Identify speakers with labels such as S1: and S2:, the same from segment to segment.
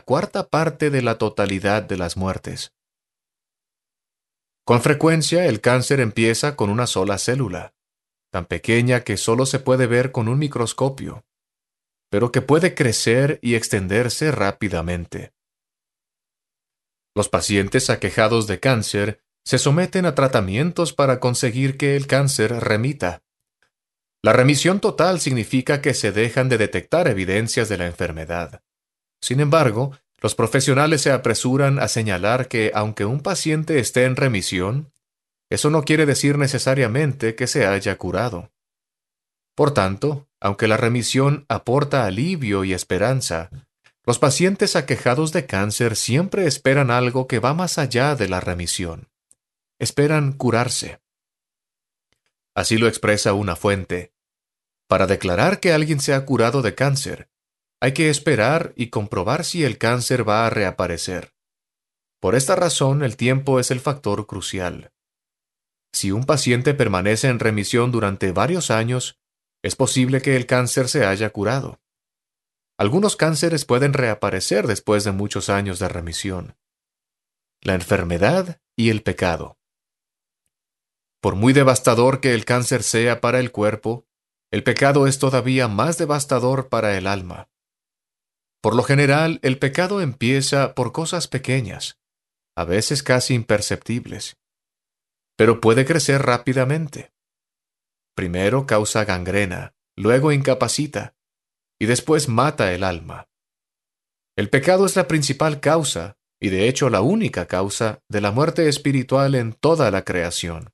S1: cuarta parte de la totalidad de las muertes. Con frecuencia, el cáncer empieza con una sola célula, tan pequeña que solo se puede ver con un microscopio, pero que puede crecer y extenderse rápidamente. Los pacientes aquejados de cáncer se someten a tratamientos para conseguir que el cáncer remita. La remisión total significa que se dejan de detectar evidencias de la enfermedad. Sin embargo, los profesionales se apresuran a señalar que aunque un paciente esté en remisión, eso no quiere decir necesariamente que se haya curado. Por tanto, aunque la remisión aporta alivio y esperanza, los pacientes aquejados de cáncer siempre esperan algo que va más allá de la remisión. Esperan curarse. Así lo expresa una fuente. Para declarar que alguien se ha curado de cáncer, hay que esperar y comprobar si el cáncer va a reaparecer. Por esta razón, el tiempo es el factor crucial. Si un paciente permanece en remisión durante varios años, es posible que el cáncer se haya curado. Algunos cánceres pueden reaparecer después de muchos años de remisión. La enfermedad y el pecado. Por muy devastador que el cáncer sea para el cuerpo, el pecado es todavía más devastador para el alma. Por lo general, el pecado empieza por cosas pequeñas, a veces casi imperceptibles, pero puede crecer rápidamente. Primero causa gangrena, luego incapacita, y después mata el alma. El pecado es la principal causa, y de hecho la única causa, de la muerte espiritual en toda la creación.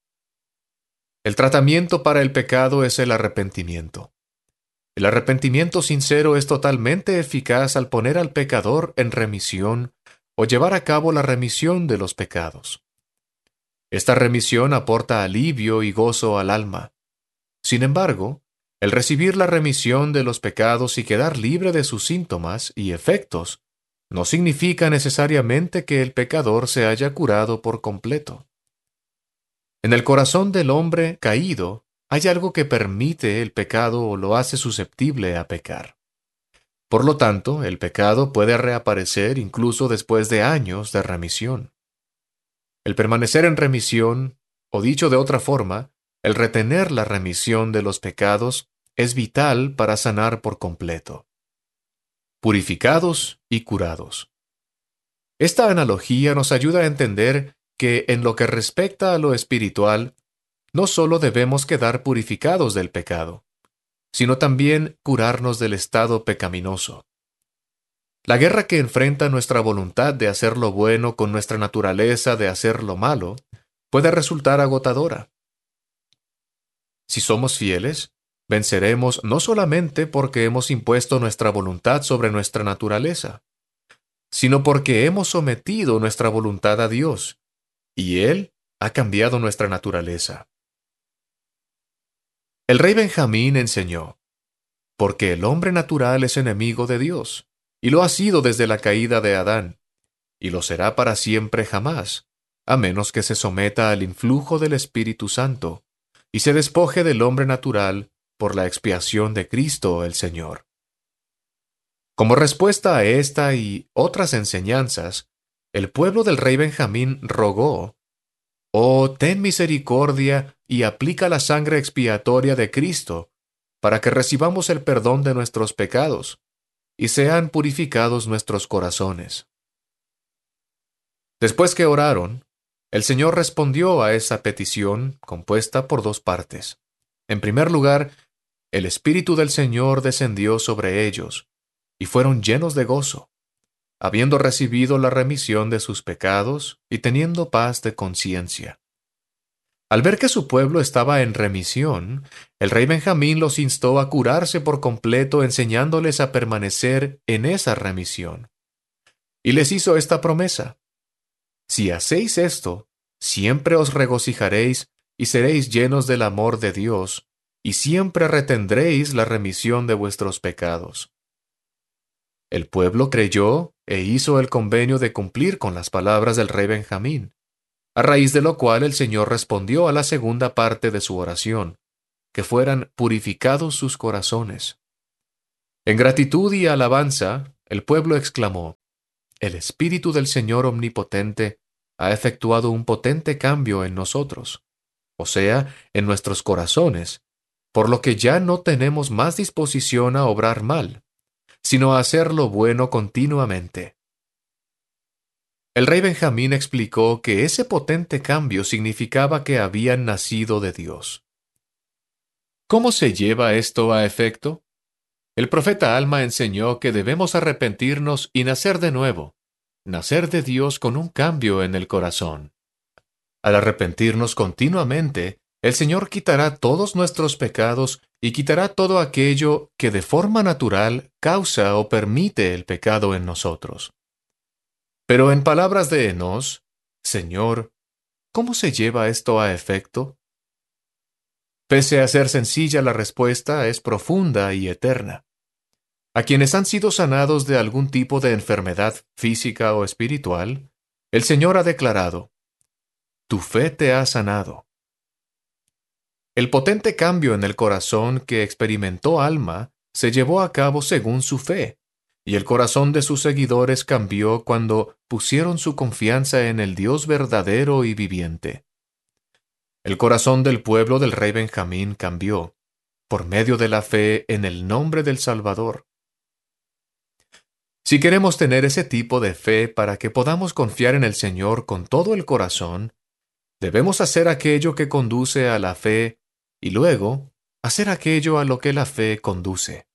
S1: El tratamiento para el pecado es el arrepentimiento. El arrepentimiento sincero es totalmente eficaz al poner al pecador en remisión o llevar a cabo la remisión de los pecados. Esta remisión aporta alivio y gozo al alma. Sin embargo, el recibir la remisión de los pecados y quedar libre de sus síntomas y efectos no significa necesariamente que el pecador se haya curado por completo. En el corazón del hombre caído hay algo que permite el pecado o lo hace susceptible a pecar. Por lo tanto, el pecado puede reaparecer incluso después de años de remisión. El permanecer en remisión, o dicho de otra forma, el retener la remisión de los pecados, es vital para sanar por completo. Purificados y curados. Esta analogía nos ayuda a entender que en lo que respecta a lo espiritual, no solo debemos quedar purificados del pecado, sino también curarnos del estado pecaminoso. La guerra que enfrenta nuestra voluntad de hacer lo bueno con nuestra naturaleza de hacer lo malo puede resultar agotadora. Si somos fieles, venceremos no solamente porque hemos impuesto nuestra voluntad sobre nuestra naturaleza, sino porque hemos sometido nuestra voluntad a Dios, y Él ha cambiado nuestra naturaleza. El rey Benjamín enseñó, porque el hombre natural es enemigo de Dios, y lo ha sido desde la caída de Adán, y lo será para siempre jamás, a menos que se someta al influjo del Espíritu Santo, y se despoje del hombre natural por la expiación de Cristo el Señor. Como respuesta a esta y otras enseñanzas, el pueblo del rey Benjamín rogó: «Oh, ten misericordia y aplica la sangre expiatoria de Cristo, para que recibamos el perdón de nuestros pecados, y sean purificados nuestros corazones». Después que oraron, el Señor respondió a esa petición compuesta por dos partes. En primer lugar, el Espíritu del Señor descendió sobre ellos, y fueron llenos de gozo, habiendo recibido la remisión de sus pecados y teniendo paz de conciencia. Al ver que su pueblo estaba en remisión, el rey Benjamín los instó a curarse por completo, enseñándoles a permanecer en esa remisión. Y les hizo esta promesa: «Si hacéis esto, siempre os regocijaréis y seréis llenos del amor de Dios, y siempre retendréis la remisión de vuestros pecados». El pueblo creyó e hizo el convenio de cumplir con las palabras del rey Benjamín, a raíz de lo cual el Señor respondió a la segunda parte de su oración, que fueran purificados sus corazones. En gratitud y alabanza, el pueblo exclamó: El Espíritu del Señor Omnipotente ha efectuado un potente cambio en nosotros, o sea, en nuestros corazones, por lo que ya no tenemos más disposición a obrar mal, sino a hacer lo bueno continuamente. El rey Benjamín explicó que ese potente cambio significaba que habían nacido de Dios. ¿Cómo se lleva esto a efecto? El profeta Alma enseñó que debemos arrepentirnos y nacer de nuevo, nacer de Dios con un cambio en el corazón. Al arrepentirnos continuamente, el Señor quitará todos nuestros pecados y quitará todo aquello que de forma natural causa o permite el pecado en nosotros. Pero en palabras de Enós, Señor, ¿cómo se lleva esto a efecto? Pese a ser sencilla, la respuesta es profunda y eterna. A quienes han sido sanados de algún tipo de enfermedad física o espiritual, el Señor ha declarado: Tu fe te ha sanado. El potente cambio en el corazón que experimentó Alma se llevó a cabo según su fe, y el corazón de sus seguidores cambió cuando pusieron su confianza en el Dios verdadero y viviente. El corazón del pueblo del rey Benjamín cambió, por medio de la fe en el nombre del Salvador. Si queremos tener ese tipo de fe para que podamos confiar en el Señor con todo el corazón, debemos hacer aquello que conduce a la fe y luego hacer aquello a lo que la fe conduce.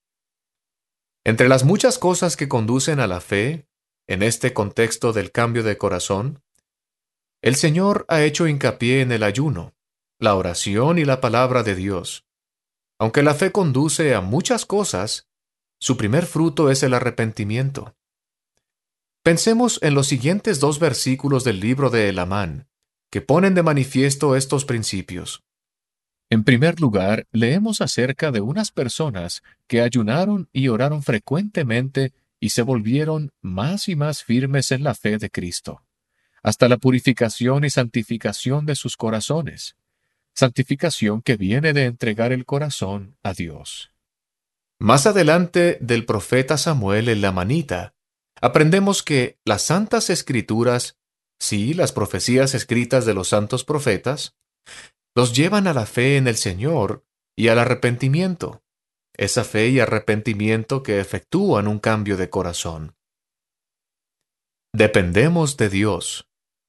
S1: Entre las muchas cosas que conducen a la fe, en este contexto del cambio de corazón, el Señor ha hecho hincapié en el ayuno, la oración y la palabra de Dios. Aunque la fe conduce a muchas cosas, su primer fruto es el arrepentimiento. Pensemos en los siguientes 2 versículos del libro de Elamán, que ponen de manifiesto estos principios. En primer lugar, leemos acerca de unas personas que ayunaron y oraron frecuentemente y se volvieron más y más firmes en la fe de Cristo, hasta la purificación y santificación de sus corazones, santificación que viene de entregar el corazón a Dios. Más adelante del profeta Samuel el Lamanita, aprendemos que las Santas Escrituras, sí, las profecías escritas de los santos profetas, los llevan a la fe en el Señor y al arrepentimiento, esa fe y arrepentimiento que efectúan un cambio de corazón. Dependemos de Dios.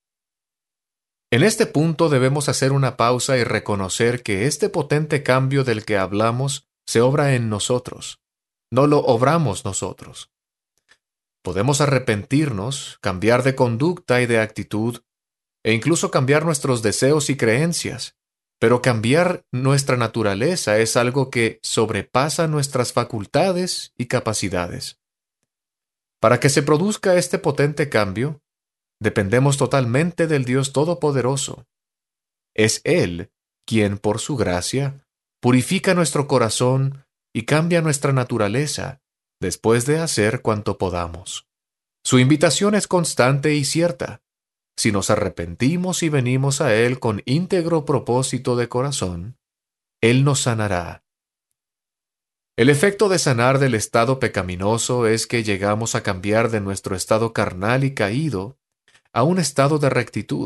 S1: En este punto debemos hacer una pausa y reconocer que este potente cambio del que hablamos se obra en nosotros, no lo obramos nosotros. Podemos arrepentirnos, cambiar de conducta y de actitud, e incluso cambiar nuestros deseos y creencias, pero cambiar nuestra naturaleza es algo que sobrepasa nuestras facultades y capacidades. Para que se produzca este potente cambio, dependemos totalmente del Dios Todopoderoso. Es Él quien, por su gracia, purifica nuestro corazón y cambia nuestra naturaleza, después de hacer cuanto podamos. Su invitación es constante y cierta. Si nos arrepentimos y venimos a Él con íntegro propósito de corazón, Él nos sanará. El efecto de sanar del estado pecaminoso es que llegamos a cambiar de nuestro estado carnal y caído a un estado de rectitud,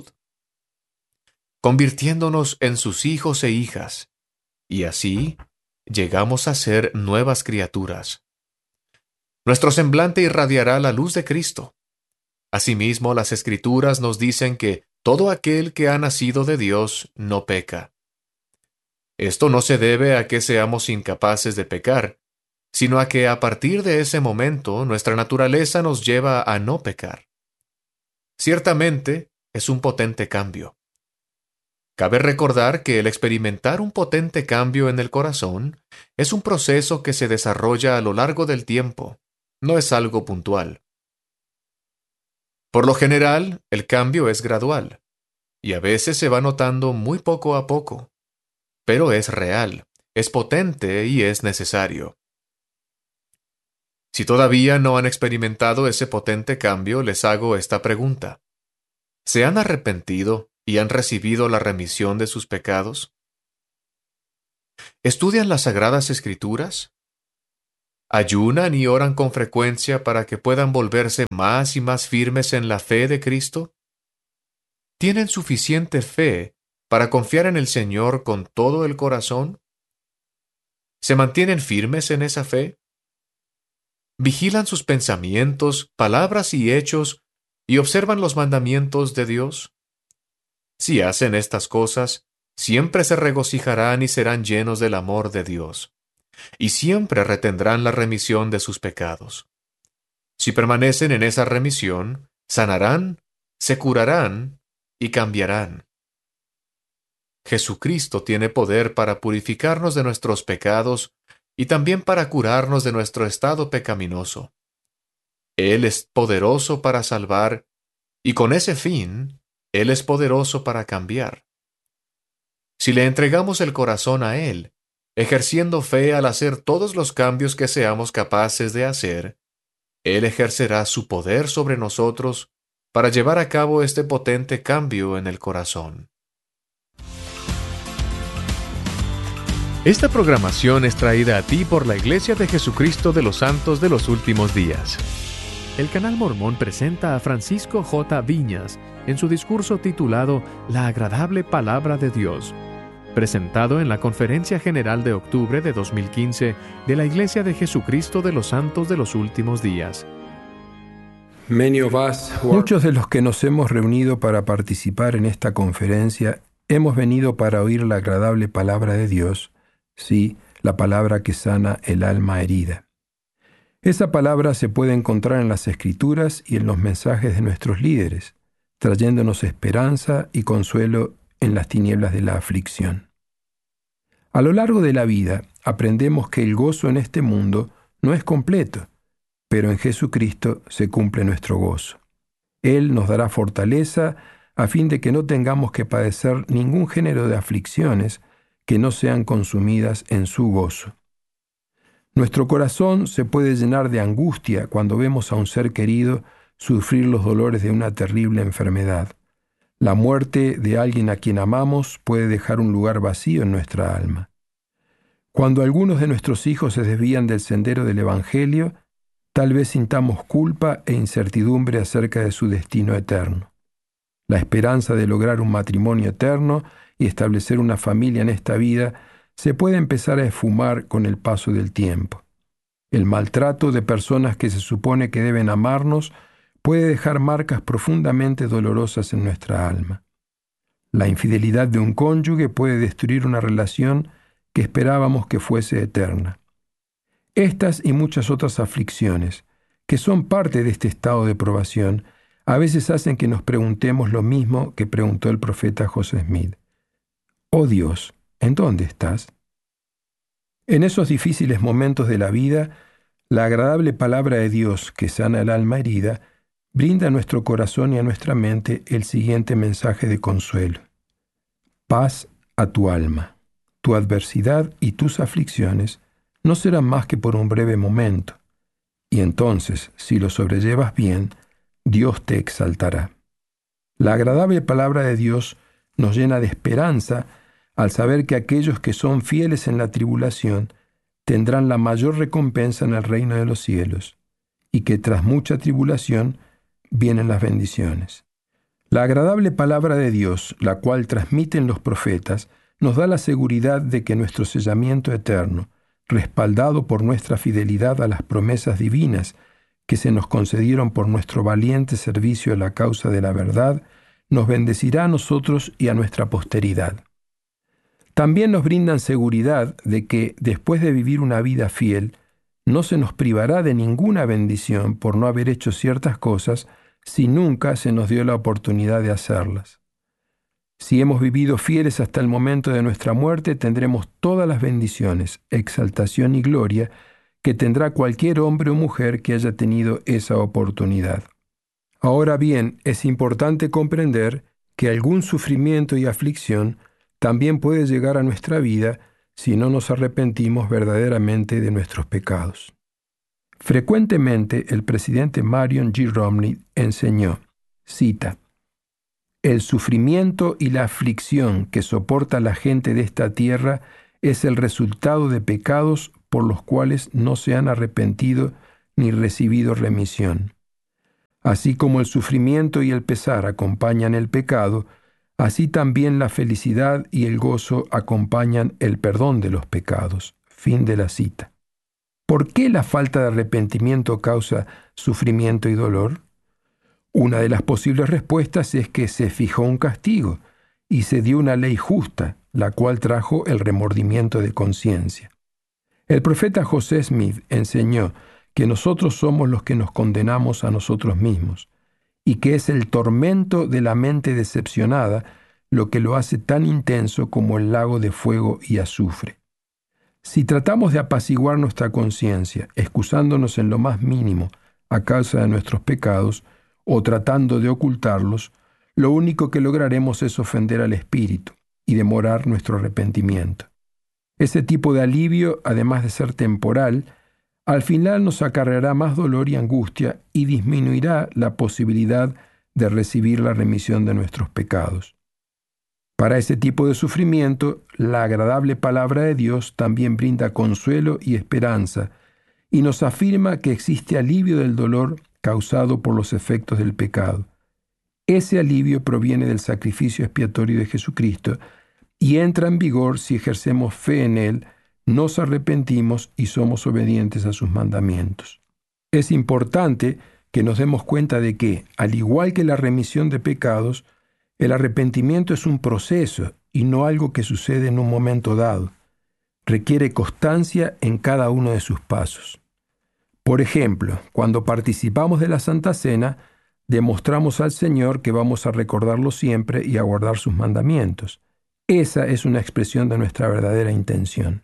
S1: convirtiéndonos en sus hijos e hijas, y así llegamos a ser nuevas criaturas. Nuestro semblante irradiará la luz de Cristo. Asimismo, las Escrituras nos dicen que todo aquel que ha nacido de Dios no peca. Esto no se debe a que seamos incapaces de pecar, sino a que a partir de ese momento nuestra naturaleza nos lleva a no pecar. Ciertamente, es un potente cambio. Cabe recordar que el experimentar un potente cambio en el corazón es un proceso que se desarrolla a lo largo del tiempo, no es algo puntual. Por lo general, el cambio es gradual, y a veces se va notando muy poco a poco, pero es real, es potente y es necesario. Si todavía no han experimentado ese potente cambio, les hago esta pregunta. ¿Se han arrepentido y han recibido la remisión de sus pecados? ¿Estudian las Sagradas Escrituras? ¿Ayunan y oran con frecuencia para que puedan volverse más y más firmes en la fe de Cristo? ¿Tienen suficiente fe para confiar en el Señor con todo el corazón? ¿Se mantienen firmes en esa fe? ¿Vigilan sus pensamientos, palabras y hechos y observan los mandamientos de Dios? Si hacen estas cosas, siempre se regocijarán y serán llenos del amor de Dios, y siempre retendrán la remisión de sus pecados. Si permanecen en esa remisión, sanarán, se curarán y cambiarán. Jesucristo tiene poder para purificarnos de nuestros pecados y también para curarnos de nuestro estado pecaminoso. Él es poderoso para salvar y con ese fin, Él es poderoso para cambiar. Si le entregamos el corazón a Él, ejerciendo fe al hacer todos los cambios que seamos capaces de hacer, Él ejercerá su poder sobre nosotros para llevar a cabo este potente cambio en el corazón. Esta programación es traída a ti por la Iglesia de Jesucristo de los Santos de los Últimos Días. El Canal Mormón presenta a Francisco J. Viñas en su discurso titulado La agradable palabra de Dios, presentado en la Conferencia General de octubre de 2015 de la Iglesia de Jesucristo de los Santos de los Últimos Días.
S2: Muchos de los que nos hemos reunido para participar en esta conferencia hemos venido para oír la agradable palabra de Dios, sí, la palabra que sana el alma herida. Esa palabra se puede encontrar en las Escrituras y en los mensajes de nuestros líderes, trayéndonos esperanza y consuelo en las tinieblas de la aflicción. A lo largo de la vida aprendemos que el gozo en este mundo no es completo, pero en Jesucristo se cumple nuestro gozo. Él nos dará fortaleza a fin de que no tengamos que padecer ningún género de aflicciones que no sean consumidas en su gozo. Nuestro corazón se puede llenar de angustia cuando vemos a un ser querido sufrir los dolores de una terrible enfermedad. La muerte de alguien a quien amamos puede dejar un lugar vacío en nuestra alma. Cuando algunos de nuestros hijos se desvían del sendero del Evangelio, tal vez sintamos culpa e incertidumbre acerca de su destino eterno. La esperanza de lograr un matrimonio eterno y establecer una familia en esta vida se puede empezar a esfumar con el paso del tiempo. El maltrato de personas que se supone que deben amarnos puede dejar marcas profundamente dolorosas en nuestra alma. La infidelidad de un cónyuge puede destruir una relación que esperábamos que fuese eterna. Estas y muchas otras aflicciones, que son parte de este estado de probación, a veces hacen que nos preguntemos lo mismo que preguntó el profeta José Smith. «Oh Dios, ¿en dónde estás?» En esos difíciles momentos de la vida, la agradable palabra de Dios que sana el alma herida brinda a nuestro corazón y a nuestra mente el siguiente mensaje de consuelo. Paz a tu alma. Tu adversidad y tus aflicciones no serán más que por un breve momento, y entonces, si lo sobrellevas bien, Dios te exaltará. La agradable palabra de Dios nos llena de esperanza al saber que aquellos que son fieles en la tribulación tendrán la mayor recompensa en el reino de los cielos, y que tras mucha tribulación vienen las bendiciones. La agradable palabra de Dios, la cual transmiten los profetas, nos da la seguridad de que nuestro sellamiento eterno, respaldado por nuestra fidelidad a las promesas divinas que se nos concedieron por nuestro valiente servicio a la causa de la verdad, nos bendecirá a nosotros y a nuestra posteridad. También nos brindan seguridad de que, después de vivir una vida fiel, no se nos privará de ninguna bendición por no haber hecho ciertas cosas si nunca se nos dio la oportunidad de hacerlas. Si hemos vivido fieles hasta el momento de nuestra muerte, tendremos todas las bendiciones, exaltación y gloria que tendrá cualquier hombre o mujer que haya tenido esa oportunidad. Ahora bien, es importante comprender que algún sufrimiento y aflicción también puede llegar a nuestra vida si no nos arrepentimos verdaderamente de nuestros pecados. Frecuentemente el presidente Marion G. Romney enseñó, cita, «El sufrimiento y la aflicción que soporta la gente de esta tierra es el resultado de pecados por los cuales no se han arrepentido ni recibido remisión. Así como el sufrimiento y el pesar acompañan el pecado, así también la felicidad y el gozo acompañan el perdón de los pecados. Fin de la cita. ¿Por qué la falta de arrepentimiento causa sufrimiento y dolor? Una de las posibles respuestas es que se fijó un castigo y se dio una ley justa, la cual trajo el remordimiento de conciencia. El profeta José Smith enseñó que nosotros somos los que nos condenamos a nosotros mismos, y que es el tormento de la mente decepcionada lo que lo hace tan intenso como el lago de fuego y azufre. Si tratamos de apaciguar nuestra conciencia, excusándonos en lo más mínimo a causa de nuestros pecados, o tratando de ocultarlos, lo único que lograremos es ofender al Espíritu y demorar nuestro arrepentimiento. Ese tipo de alivio, además de ser temporal, al final nos acarreará más dolor y angustia y disminuirá la posibilidad de recibir la remisión de nuestros pecados. Para ese tipo de sufrimiento, la agradable palabra de Dios también brinda consuelo y esperanza, y nos afirma que existe alivio del dolor causado por los efectos del pecado. Ese alivio proviene del sacrificio expiatorio de Jesucristo y entra en vigor si ejercemos fe en Él, nos arrepentimos y somos obedientes a sus mandamientos. Es importante que nos demos cuenta de que, al igual que la remisión de pecados, el arrepentimiento es un proceso y no algo que sucede en un momento dado. Requiere constancia en cada uno de sus pasos. Por ejemplo, cuando participamos de la Santa Cena, demostramos al Señor que vamos a recordarlo siempre y a guardar sus mandamientos. Esa es una expresión de nuestra verdadera intención.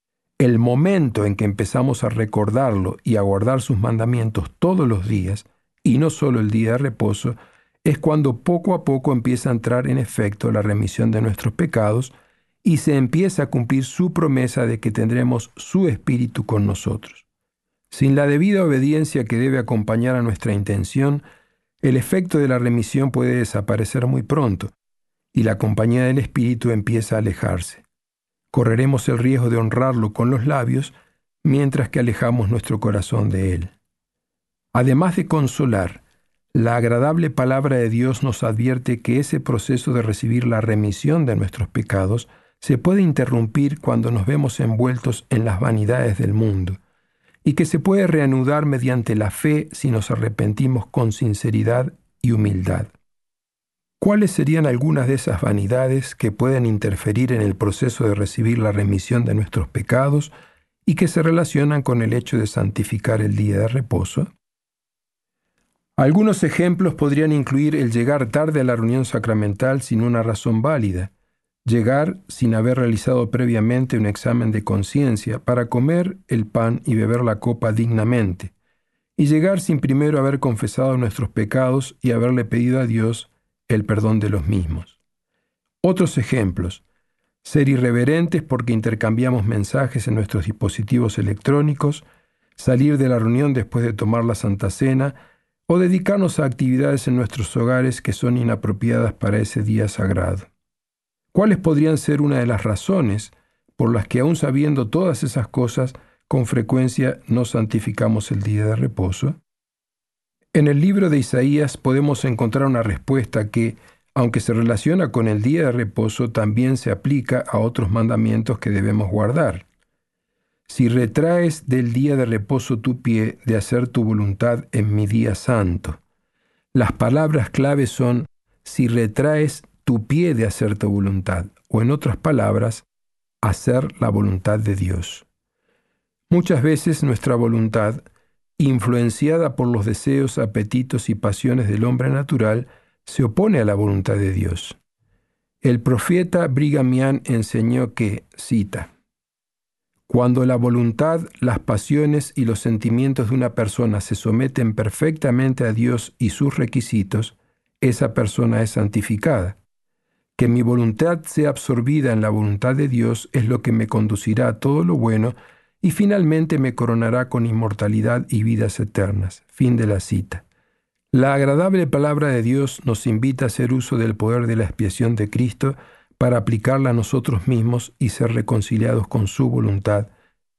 S2: El momento en que empezamos a recordarlo y a guardar sus mandamientos todos los días, y no solo el día de reposo, es cuando poco a poco empieza a entrar en efecto la remisión de nuestros pecados y se empieza a cumplir su promesa de que tendremos su Espíritu con nosotros. Sin la debida obediencia que debe acompañar a nuestra intención, el efecto de la remisión puede desaparecer muy pronto y la compañía del Espíritu empieza a alejarse. Correremos el riesgo de honrarlo con los labios mientras que alejamos nuestro corazón de Él. Además de consolar, la agradable palabra de Dios nos advierte que ese proceso de recibir la remisión de nuestros pecados se puede interrumpir cuando nos vemos envueltos en las vanidades del mundo, y que se puede reanudar mediante la fe si nos arrepentimos con sinceridad y humildad. ¿Cuáles serían algunas de esas vanidades que pueden interferir en el proceso de recibir la remisión de nuestros pecados y que se relacionan con el hecho de santificar el día de reposo? Algunos ejemplos podrían incluir el llegar tarde a la reunión sacramental sin una razón válida, llegar sin haber realizado previamente un examen de conciencia para comer el pan y beber la copa dignamente, y llegar sin primero haber confesado nuestros pecados y haberle pedido a Dios el perdón de los mismos. Otros ejemplos: ser irreverentes porque intercambiamos mensajes en nuestros dispositivos electrónicos, salir de la reunión después de tomar la Santa Cena, o dedicarnos a actividades en nuestros hogares que son inapropiadas para ese día sagrado. ¿Cuáles podrían ser una de las razones por las que, aun sabiendo todas esas cosas, con frecuencia no santificamos el día de reposo? En el libro de Isaías podemos encontrar una respuesta que, aunque se relaciona con el día de reposo, también se aplica a otros mandamientos que debemos guardar. Si retraes del día de reposo tu pie de hacer tu voluntad en mi día santo. Las palabras clave son: si retraes tu pie de hacer tu voluntad, o en otras palabras, hacer la voluntad de Dios. Muchas veces nuestra voluntad, influenciada por los deseos, apetitos y pasiones del hombre natural, se opone a la voluntad de Dios. El profeta Brigham Young enseñó que, cita, «Cuando la voluntad, las pasiones y los sentimientos de una persona se someten perfectamente a Dios y sus requisitos, esa persona es santificada. Que mi voluntad sea absorbida en la voluntad de Dios es lo que me conducirá a todo lo bueno y finalmente me coronará con inmortalidad y vidas eternas». Fin de la cita. La agradable palabra de Dios nos invita a hacer uso del poder de la expiación de Cristo para aplicarla a nosotros mismos y ser reconciliados con su voluntad,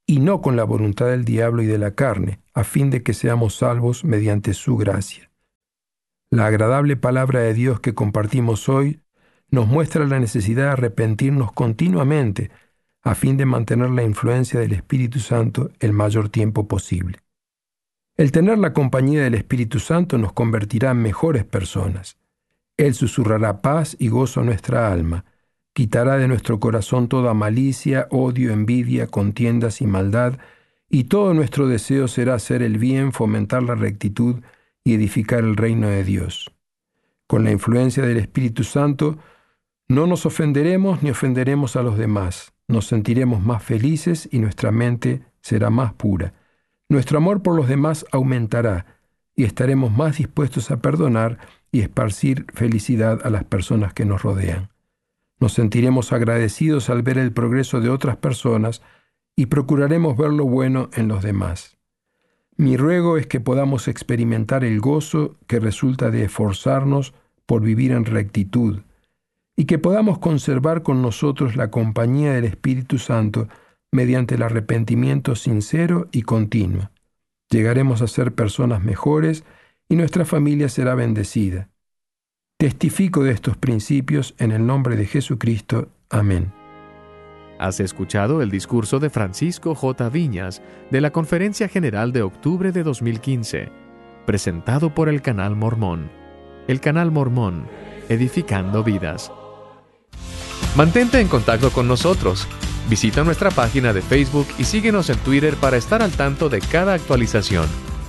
S2: y no con la voluntad del diablo y de la carne, a fin de que seamos salvos mediante su gracia. La agradable palabra de Dios que compartimos hoy nos muestra la necesidad de arrepentirnos continuamente a fin de mantener la influencia del Espíritu Santo el mayor tiempo posible. El tener la compañía del Espíritu Santo nos convertirá en mejores personas. Él susurrará paz y gozo a nuestra alma, quitará de nuestro corazón toda malicia, odio, envidia, contiendas y maldad, y todo nuestro deseo será hacer el bien, fomentar la rectitud y edificar el reino de Dios. Con la influencia del Espíritu Santo, no nos ofenderemos ni ofenderemos a los demás. Nos sentiremos más felices y nuestra mente será más pura. Nuestro amor por los demás aumentará y estaremos más dispuestos a perdonar y esparcir felicidad a las personas que nos rodean. Nos sentiremos agradecidos al ver el progreso de otras personas y procuraremos ver lo bueno en los demás. Mi ruego es que podamos experimentar el gozo que resulta de esforzarnos por vivir en rectitud y que podamos conservar con nosotros la compañía del Espíritu Santo mediante el arrepentimiento sincero y continuo. Llegaremos a ser personas mejores y nuestra familia será bendecida. Testifico de estos principios en el nombre de Jesucristo. Amén.
S1: Has escuchado el discurso de Francisco J. Viñas de la Conferencia General de octubre de 2015, presentado por el Canal Mormón. El Canal Mormón, edificando vidas. Mantente en contacto con nosotros. Visita nuestra página de Facebook y síguenos en Twitter para estar al tanto de cada actualización.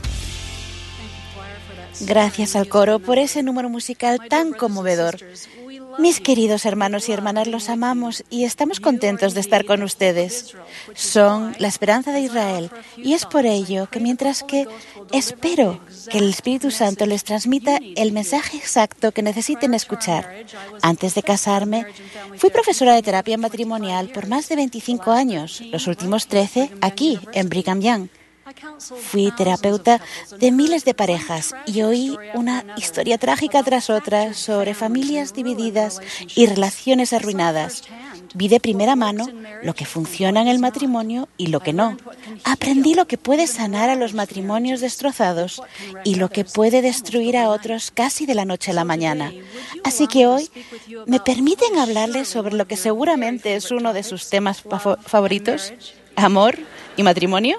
S3: Gracias al coro por ese número musical tan conmovedor. Mis queridos hermanos y hermanas, los amamos y estamos contentos de estar con ustedes. Son la esperanza de Israel y es por ello que mientras que espero que el Espíritu Santo les transmita el mensaje exacto que necesiten escuchar. Antes de casarme, fui profesora de terapia matrimonial por más de 25 años, los últimos 13 aquí en Brigham Young. Fui terapeuta de miles de parejas y oí una historia trágica tras otra sobre familias divididas y relaciones arruinadas. Vi de primera mano lo que funciona en el matrimonio y lo que no. Aprendí lo que puede sanar a los matrimonios destrozados y lo que puede destruir a otros casi de la noche a la mañana. Así que hoy, ¿me permiten hablarles sobre lo que seguramente es uno de sus temas favoritos? ¿Amor y matrimonio?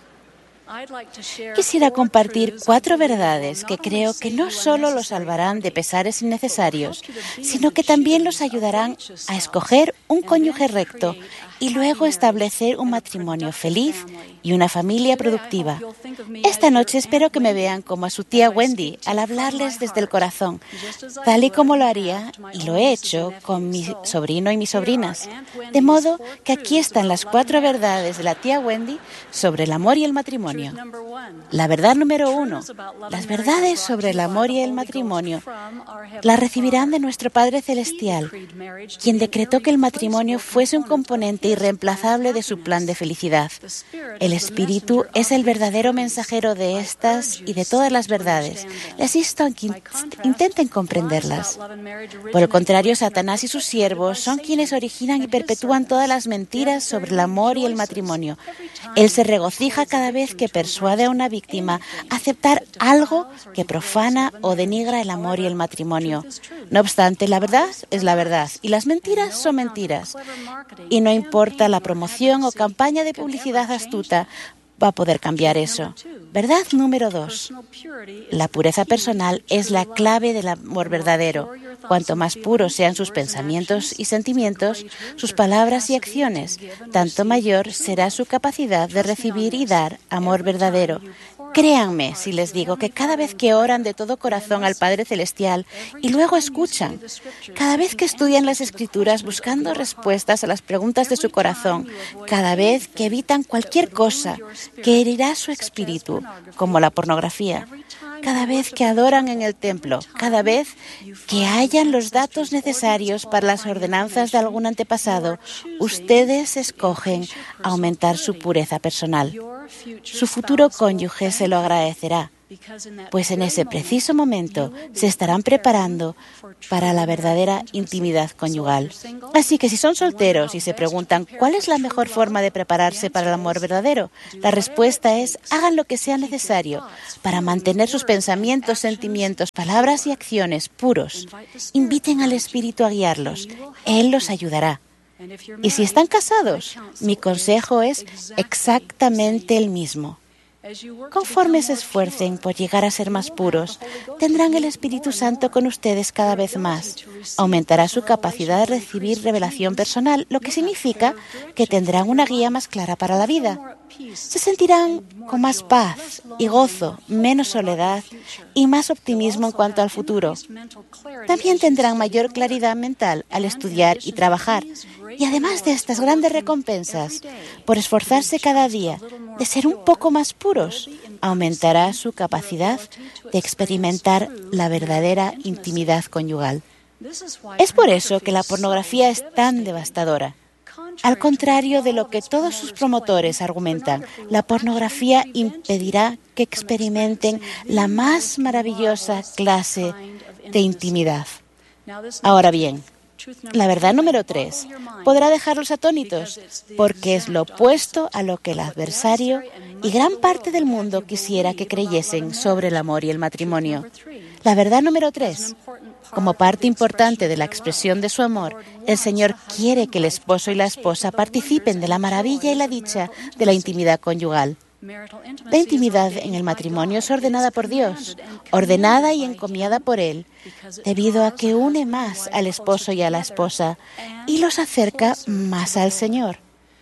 S3: Quisiera compartir 4 verdades que creo que no solo los salvarán de pesares innecesarios, sino que también los ayudarán a escoger un cónyuge recto y luego establecer un matrimonio feliz y una familia productiva. Esta noche espero que me vean como a su tía Wendy al hablarles desde el corazón, tal y como lo haría y lo he hecho con mi sobrino y mis sobrinas. De modo que aquí están las 4 verdades de la tía Wendy sobre el amor y el matrimonio. La verdad número 1. Las verdades sobre el amor y el matrimonio las recibirán de nuestro Padre Celestial, quien decretó que el matrimonio fuese un componente irreemplazable de su plan de felicidad. El Espíritu es el verdadero mensajero de estas y de todas las verdades. Les insto a que intenten comprenderlas. Por el contrario, Satanás y sus siervos son quienes originan y perpetúan todas las mentiras sobre el amor y el matrimonio. Él se regocija cada vez que persuade a una víctima a aceptar algo que profana o denigra el amor y el matrimonio. No obstante, la verdad es la verdad y las mentiras son mentiras. Y no importa la promoción o campaña de publicidad astuta, va a poder cambiar eso. Verdad número 2. La pureza personal es la clave del amor verdadero. Cuanto más puros sean sus pensamientos y sentimientos, sus palabras y acciones, tanto mayor será su capacidad de recibir y dar amor verdadero. Créanme si les digo que cada vez que oran de todo corazón al Padre Celestial y luego escuchan, cada vez que estudian las Escrituras buscando respuestas a las preguntas de su corazón, cada vez que evitan cualquier cosa que herirá su espíritu, como la pornografía, cada vez que adoran en el templo, cada vez que hallan los datos necesarios para las ordenanzas de algún antepasado, ustedes escogen aumentar su pureza personal. Su futuro cónyuge se lo agradecerá. pues en ese preciso momento se estarán preparando para la verdadera intimidad conyugal. Así que si son solteros y se preguntan cuál es la mejor forma de prepararse para el amor verdadero, la respuesta es: hagan lo que sea necesario para mantener sus pensamientos, sentimientos, palabras y acciones puros. Inviten al Espíritu a guiarlos. Él los ayudará. Y si están casados, mi consejo es exactamente el mismo. Conforme se esfuercen por llegar a ser más puros, tendrán el Espíritu Santo con ustedes cada vez más. Aumentará su capacidad de recibir revelación personal, lo que significa que tendrán una guía más clara para la vida. Se sentirán con más paz y gozo, menos soledad y más optimismo en cuanto al futuro. También tendrán mayor claridad mental al estudiar y trabajar. Y además de estas grandes recompensas, por esforzarse cada día de ser un poco más puros, aumentará su capacidad de experimentar la verdadera intimidad conyugal. Es por eso que la pornografía es tan devastadora. Al contrario de lo que todos sus promotores argumentan, la pornografía impedirá que experimenten la más maravillosa clase de intimidad. Ahora bien, la verdad número 3 podrá dejarlos atónitos, porque es lo opuesto a lo que el adversario y gran parte del mundo quisiera que creyesen sobre el amor y el matrimonio. La verdad número 3. Como parte importante de la expresión de su amor, el Señor quiere que el esposo y la esposa participen de la maravilla y la dicha de la intimidad conyugal. La intimidad en el matrimonio es ordenada por Dios, ordenada y encomiada por Él, debido a que une más al esposo y a la esposa y los acerca más al Señor.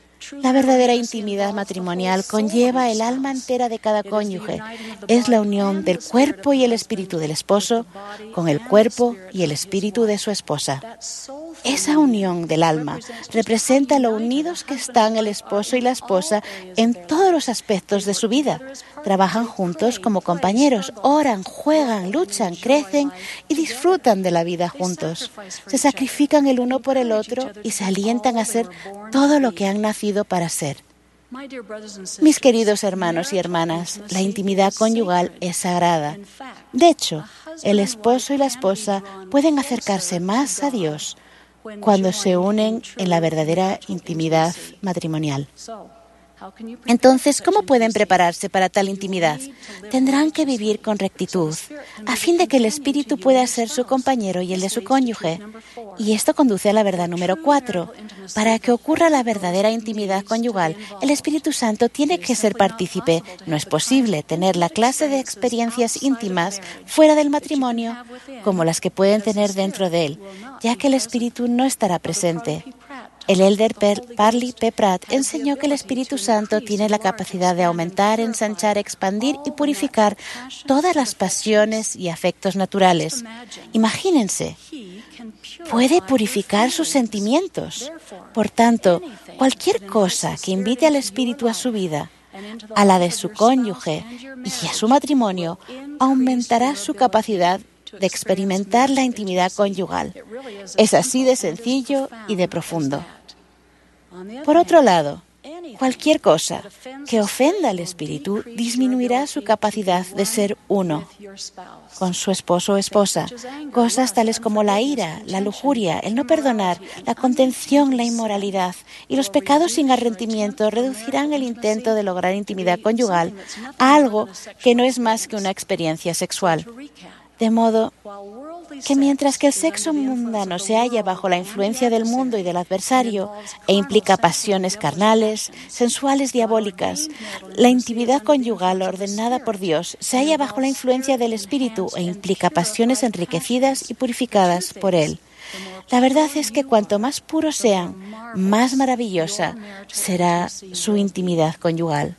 S3: La verdadera intimidad matrimonial conlleva el alma entera de cada cónyuge. Es la unión del cuerpo y el espíritu del esposo con el cuerpo y el espíritu de su esposa. Esa unión del alma representa lo unidos que están el esposo y la esposa en todos los aspectos de su vida. Trabajan juntos como compañeros, oran, juegan, luchan, crecen y disfrutan de la vida juntos. Se sacrifican el uno por el otro y se alientan a ser todo lo que han nacido para ser. Mis queridos hermanos y hermanas, la intimidad conyugal es sagrada. De hecho, el esposo y la esposa pueden acercarse más a Dios cuando se unen en la verdadera intimidad matrimonial. Entonces, ¿cómo pueden prepararse para tal intimidad? Tendrán que vivir con rectitud, a fin de que el Espíritu pueda ser su compañero y el de su cónyuge. Y esto conduce a la verdad número 4. Para que ocurra la verdadera intimidad conyugal, el Espíritu Santo tiene que ser partícipe. No es posible tener la clase de experiencias íntimas fuera del matrimonio como las que pueden tener dentro de él, ya que el Espíritu no estará presente. El elder Parley P. Pratt enseñó que el Espíritu Santo tiene la capacidad de aumentar, ensanchar, expandir y purificar todas las pasiones y afectos naturales. Imagínense, puede purificar sus sentimientos. Por tanto, cualquier cosa que invite al Espíritu a su vida, a la de su cónyuge y a su matrimonio, aumentará su capacidad de experimentar la intimidad conyugal. Es así de sencillo y de profundo. Por otro lado, cualquier cosa que ofenda al Espíritu disminuirá su capacidad de ser uno con su esposo o esposa. Cosas tales como la ira, la lujuria, el no perdonar, la contención, la inmoralidad y los pecados sin arrepentimiento reducirán el intento de lograr intimidad conyugal a algo que no es más que una experiencia sexual. De modo que mientras que el sexo mundano se halla bajo la influencia del mundo y del adversario e implica pasiones carnales, sensuales, diabólicas, la intimidad conyugal ordenada por Dios se halla bajo la influencia del Espíritu e implica pasiones enriquecidas y purificadas por Él. La verdad es que cuanto más puros sean, más maravillosa será su intimidad conyugal.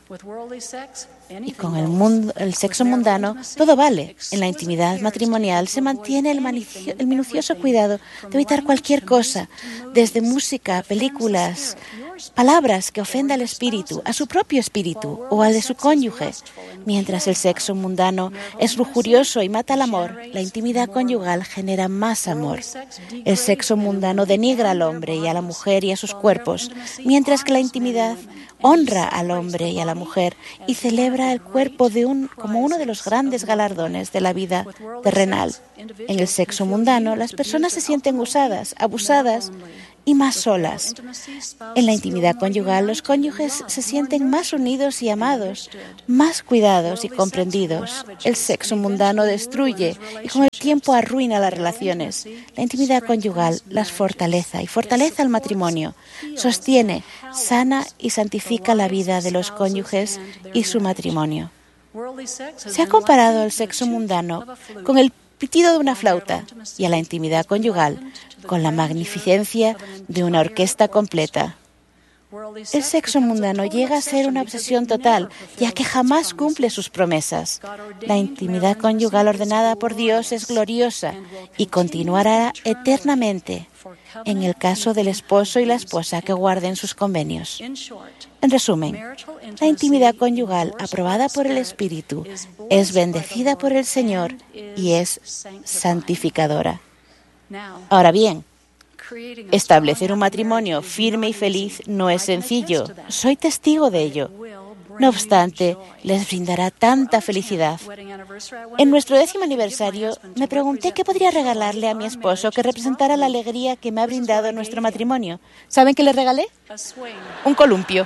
S3: Y con el sexo mundano, todo vale. En la intimidad matrimonial se mantiene el minucioso cuidado de evitar cualquier cosa, desde música, películas, palabras que ofenda al espíritu, a su propio espíritu o al de su cónyuge. Mientras el sexo mundano es lujurioso y mata el amor, la intimidad conyugal genera más amor. El sexo mundano denigra al hombre y a la mujer y a sus cuerpos, mientras que la intimidad honra al hombre y a la mujer y celebra ahora el cuerpo como uno de los grandes galardones de la vida terrenal. En el sexo mundano, las personas se sienten usadas, abusadas y más solas. En la intimidad conyugal, los cónyuges se sienten más unidos y amados, más cuidados y comprendidos. El sexo mundano destruye y con el tiempo arruina las relaciones. La intimidad conyugal las fortalece y fortalece al matrimonio, sostiene, sana y santifica la vida de los cónyuges y su matrimonio. Se ha comparado el sexo mundano con el pitido de una flauta y a la intimidad conyugal con la magnificencia de una orquesta completa. El sexo mundano llega a ser una obsesión total, ya que jamás cumple sus promesas. La intimidad conyugal ordenada por Dios es gloriosa y continuará eternamente en el caso del esposo y la esposa que guarden sus convenios. En resumen, la intimidad conyugal aprobada por el Espíritu es bendecida por el Señor y es santificadora. Ahora bien, establecer un matrimonio firme y feliz no es sencillo. Soy testigo de ello. No obstante, les brindará tanta felicidad. En nuestro 10º aniversario, me pregunté qué podría regalarle a mi esposo que representara la alegría que me ha brindado nuestro matrimonio. ¿Saben qué le regalé? Un columpio.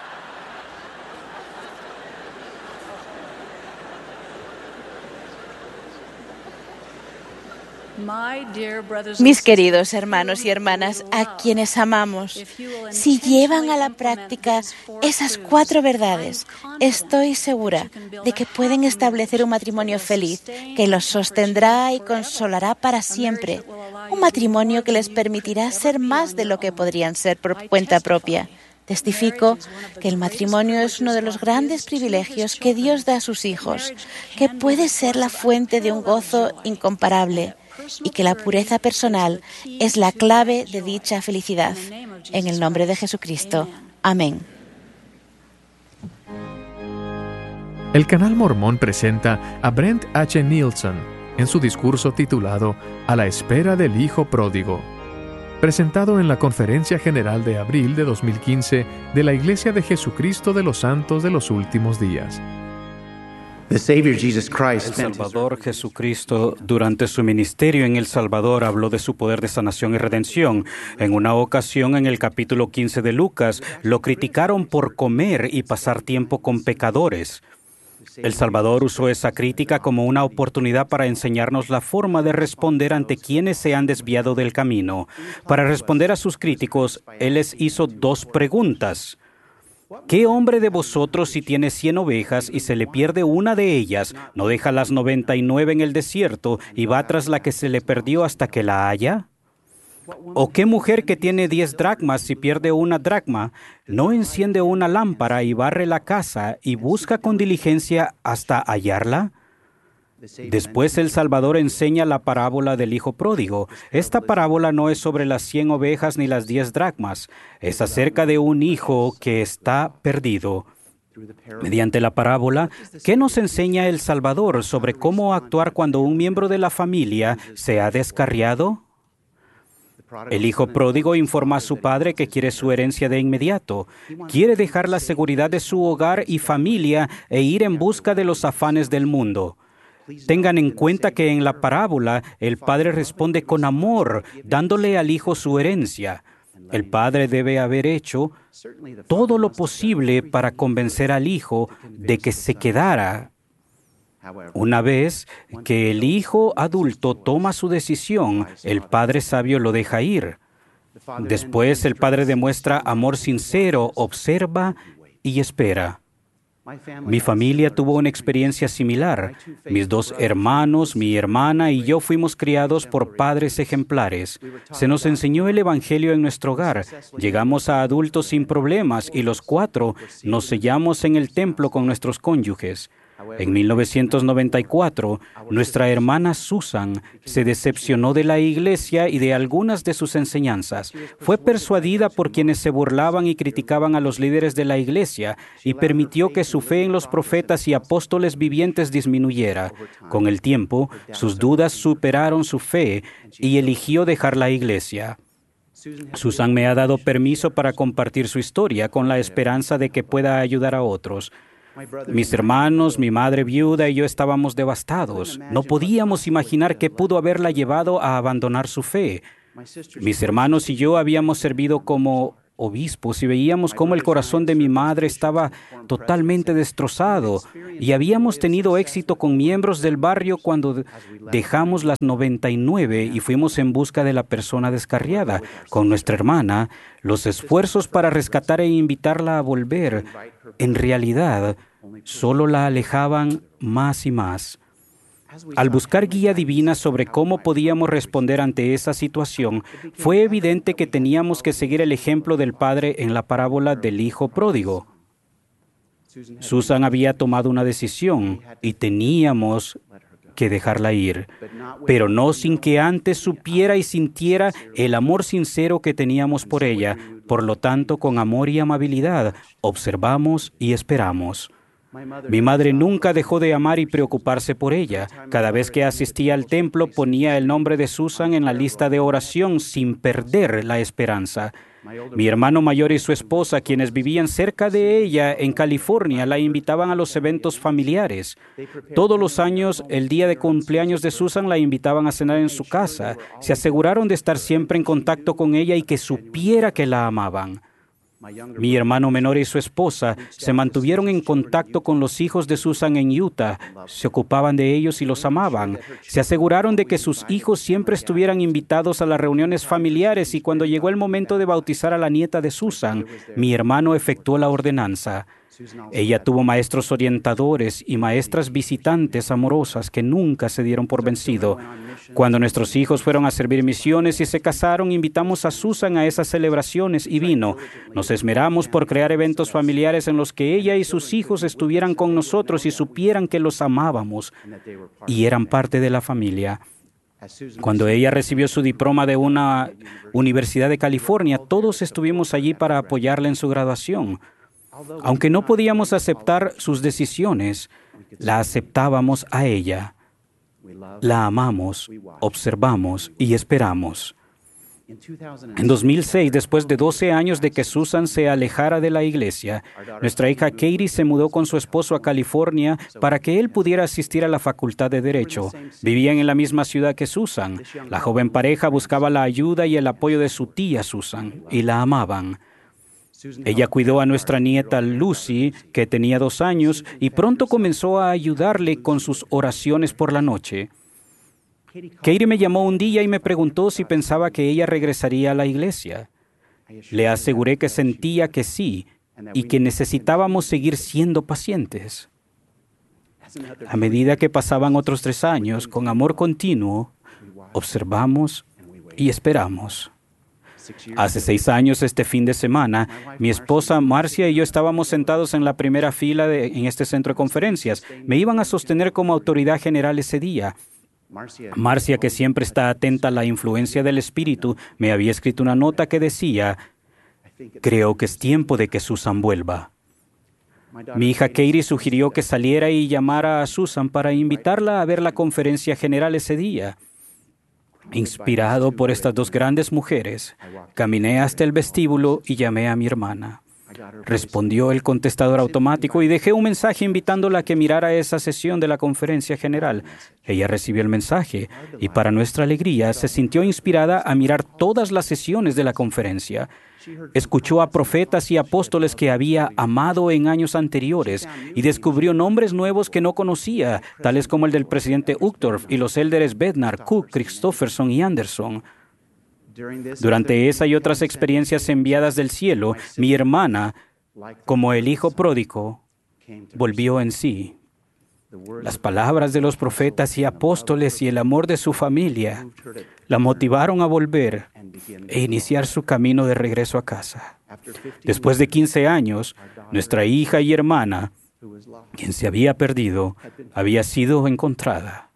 S3: Mis queridos hermanos y hermanas, a quienes amamos, si llevan a la práctica esas 4 verdades, estoy segura de que pueden establecer un matrimonio feliz que los sostendrá y consolará para siempre. Un matrimonio que les permitirá ser más de lo que podrían ser por cuenta propia. Testifico que el matrimonio es uno de los grandes privilegios que Dios da a sus hijos, que puede ser la fuente de un gozo incomparable y que la pureza personal es la clave de dicha felicidad. En el nombre de Jesucristo. Amén.
S1: El Canal Mormón presenta a Brent H. Nielsen en su discurso titulado A la espera del Hijo Pródigo, presentado en la Conferencia General de abril de 2015 de la Iglesia de Jesucristo de los Santos de los Últimos Días.
S4: El Salvador Jesucristo, durante su ministerio en El Salvador, habló de su poder de sanación y redención. En una ocasión, en el capítulo 15 de Lucas, lo criticaron por comer y pasar tiempo con pecadores. El Salvador usó esa crítica como una oportunidad para enseñarnos la forma de responder ante quienes se han desviado del camino. Para responder a sus críticos, Él les hizo 2 preguntas. ¿Qué hombre de vosotros, si tiene 100 ovejas y se le pierde una de ellas, no deja las 99 en el desierto y va tras la que se le perdió hasta que la haya? ¿O qué mujer que tiene 10 dracmas, si pierde una dracma, no enciende una lámpara y barre la casa y busca con diligencia hasta hallarla? Después el Salvador enseña la parábola del Hijo Pródigo. Esta parábola no es sobre las 100 ovejas ni las 10 dracmas. Es acerca de un hijo que está perdido. Mediante la parábola, ¿qué nos enseña el Salvador sobre cómo actuar cuando un miembro de la familia se ha descarriado? El hijo pródigo informa a su padre que quiere su herencia de inmediato. Quiere dejar la seguridad de su hogar y familia e ir en busca de los afanes del mundo. Tengan en cuenta que en la parábola el padre responde con amor, dándole al hijo su herencia. El padre debe haber hecho todo lo posible para convencer al hijo de que se quedara. Una vez que el hijo adulto toma su decisión, el padre sabio lo deja ir. Después el padre demuestra amor sincero, observa y espera. Mi familia tuvo una experiencia similar. Mis 2 hermanos, mi hermana y yo fuimos criados por padres ejemplares. Se nos enseñó el Evangelio en nuestro hogar. Llegamos a adultos sin problemas y los 4 nos sellamos en el templo con nuestros cónyuges. En 1994, nuestra hermana Susan se decepcionó de la iglesia y de algunas de sus enseñanzas. Fue persuadida por quienes se burlaban y criticaban a los líderes de la iglesia y permitió que su fe en los profetas y apóstoles vivientes disminuyera. Con el tiempo, sus dudas superaron su fe y eligió dejar la iglesia. Susan me ha dado permiso para compartir su historia con la esperanza de que pueda ayudar a otros. Mis hermanos, mi madre viuda y yo estábamos devastados. No podíamos imaginar qué pudo haberla llevado a abandonar su fe. Mis hermanos y yo habíamos servido como obispos y veíamos cómo el corazón de mi madre estaba totalmente destrozado y habíamos tenido éxito con miembros del barrio cuando dejamos las 99 y fuimos en busca de la persona descarriada. Con nuestra hermana, los esfuerzos para rescatar e invitarla a volver, en realidad, solo la alejaban más y más. Al buscar guía divina sobre cómo podíamos responder ante esa situación, fue evidente que teníamos que seguir el ejemplo del padre en la parábola del hijo pródigo. Susan había tomado una decisión y teníamos que dejarla ir, pero no sin que antes supiera y sintiera el amor sincero que teníamos por ella. Por lo tanto, con amor y amabilidad, observamos y esperamos. Mi madre nunca dejó de amar y preocuparse por ella. Cada vez que asistía al templo, ponía el nombre de Susan en la lista de oración sin perder la esperanza. Mi hermano mayor y su esposa, quienes vivían cerca de ella en California, la invitaban a los eventos familiares. Todos los años, el día de cumpleaños de Susan, la invitaban a cenar en su casa. Se aseguraron de estar siempre en contacto con ella y que supiera que la amaban. Mi hermano menor y su esposa se mantuvieron en contacto con los hijos de Susan en Utah. Se ocupaban de ellos y los amaban. Se aseguraron de que sus hijos siempre estuvieran invitados a las reuniones familiares y cuando llegó el momento de bautizar a la nieta de Susan, mi hermano efectuó la ordenanza. Ella tuvo maestros orientadores y maestras visitantes amorosas que nunca se dieron por vencido. Cuando nuestros hijos fueron a servir misiones y se casaron, invitamos a Susan a esas celebraciones y vino. Nos esmeramos por crear eventos familiares en los que ella y sus hijos estuvieran con nosotros y supieran que los amábamos y eran parte de la familia. Cuando ella recibió su diploma de una universidad de California, todos estuvimos allí para apoyarla en su graduación. Aunque no podíamos aceptar sus decisiones, la aceptábamos a ella. La amamos, observamos y esperamos. En 2006, después de 12 años de que Susan se alejara de la iglesia, nuestra hija Katie se mudó con su esposo a California para que él pudiera asistir a la Facultad de Derecho. Vivían en la misma ciudad que Susan. La joven pareja buscaba la ayuda y el apoyo de su tía Susan, y la amaban. Ella cuidó a nuestra nieta Lucy, que tenía 2 años, y pronto comenzó a ayudarle con sus oraciones por la noche. Katie me llamó un día y me preguntó si pensaba que ella regresaría a la iglesia. Le aseguré que sentía que sí y que necesitábamos seguir siendo pacientes. A medida que pasaban otros 3 años, con amor continuo, observamos y esperamos. Hace 6 años, este fin de semana, mi esposa Marcia y yo estábamos sentados en la primera fila en este centro de conferencias. Me iban a sostener como autoridad general ese día. Marcia, que siempre está atenta a la influencia del Espíritu, me había escrito una nota que decía: "Creo que es tiempo de que Susan vuelva". Mi hija Katie sugirió que saliera y llamara a Susan para invitarla a ver la conferencia general ese día. Inspirado por estas 2 grandes mujeres, caminé hasta el vestíbulo y llamé a mi hermana. Respondió el contestador automático y dejé un mensaje invitándola a que mirara esa sesión de la conferencia general. Ella recibió el mensaje y, para nuestra alegría, se sintió inspirada a mirar todas las sesiones de la conferencia. Escuchó a profetas y apóstoles que había amado en años anteriores y descubrió nombres nuevos que no conocía, tales como el del presidente Uchtdorf y los élderes Bednar, Cook, Christofferson y Anderson. Durante esa y otras experiencias enviadas del cielo, mi hermana, como el hijo pródigo, volvió en sí. Las palabras de los profetas y apóstoles y el amor de su familia la motivaron a volver e iniciar su camino de regreso a casa. Después de 15 años, nuestra hija y hermana, quien se había perdido, había sido encontrada.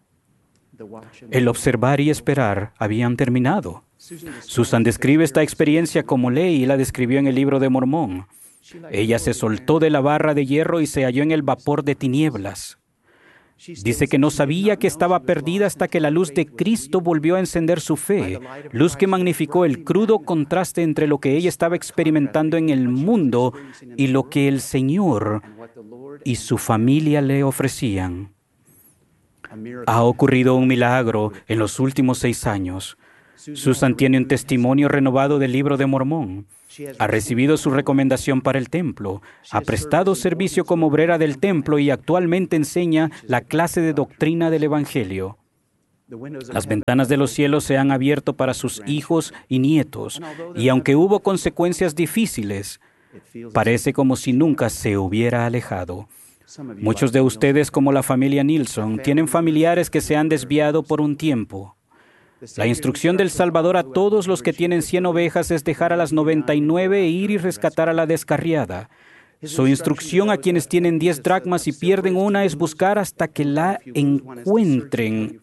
S4: El observar y esperar habían terminado. Susan describe esta experiencia como Lehi la describió en el Libro de Mormón. Ella se soltó de la barra de hierro y se halló en el vapor de tinieblas. Dice que no sabía que estaba perdida hasta que la luz de Cristo volvió a encender su fe, luz que magnificó el crudo contraste entre lo que ella estaba experimentando en el mundo y lo que el Señor y su familia le ofrecían. Ha ocurrido un milagro en los últimos 6 años. Susan tiene un testimonio renovado del Libro de Mormón. Ha recibido su recomendación para el templo, ha prestado servicio como obrera del templo y actualmente enseña la clase de doctrina del Evangelio. Las ventanas de los cielos se han abierto para sus hijos y nietos, y aunque hubo consecuencias difíciles, parece como si nunca se hubiera alejado. Muchos de ustedes, como la familia Nilsson, tienen familiares que se han desviado por un tiempo. La instrucción del Salvador a todos los que tienen 100 ovejas es dejar a las 99 e ir y rescatar a la descarriada. Su instrucción a quienes tienen 10 dracmas y pierden una es buscar hasta que la encuentren.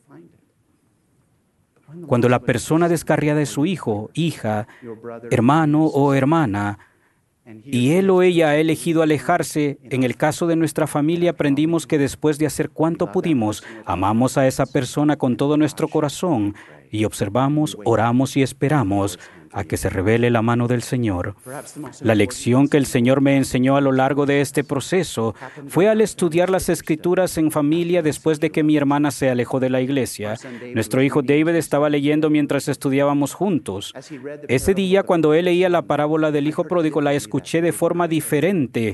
S4: Cuando la persona descarriada es su hijo, hija, hermano o hermana, y él o ella ha elegido alejarse, en el caso de nuestra familia aprendimos que después de hacer cuanto pudimos, amamos a esa persona con todo nuestro corazón y observamos, oramos y esperamos a que se revele la mano del Señor. La lección que el Señor me enseñó a lo largo de este proceso fue al estudiar las Escrituras en familia después de que mi hermana se alejó de la iglesia. Nuestro hijo David estaba leyendo mientras estudiábamos juntos. Ese día, cuando él leía la parábola del hijo pródigo, la escuché de forma diferente.